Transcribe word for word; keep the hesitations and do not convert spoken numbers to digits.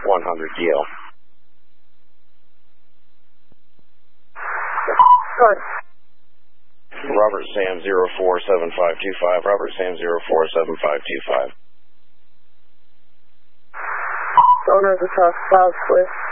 one hundred Yale. Good. Robert Sam zero four seven five two five. Robert Sam zero four seven five two five. Owners across South Swift.